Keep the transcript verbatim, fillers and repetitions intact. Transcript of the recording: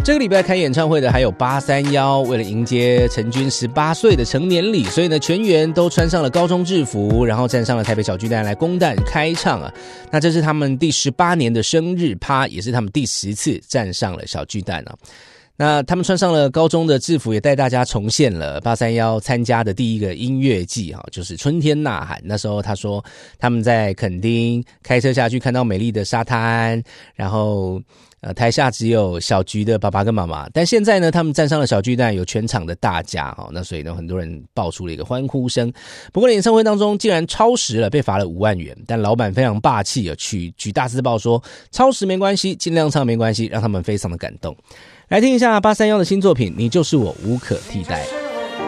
这个礼拜开演唱会的还有八三一，为了迎接成军十八岁的成年礼，所以呢全员都穿上了高中制服，然后站上了台北小巨蛋来公蛋开唱啊。那这是他们第十八年的生日趴，也是他们第十次站上了小巨蛋啊。那他们穿上了高中的制服，也带大家重现了八三一参加的第一个音乐季，就是春天呐喊。那时候他说他们在垦丁开车下去，看到美丽的沙滩，然后呃台下只有小菊的爸爸跟妈妈，但现在呢他们站上了小巨蛋，有全场的大家，那所以呢很多人爆出了一个欢呼声。不过演唱会当中竟然超时了，被罚了五万元，但老板非常霸气，举举大字报说超时没关系，尽量唱没关系，让他们非常的感动。来听一下八三一的新作品《你就是我无可替代》。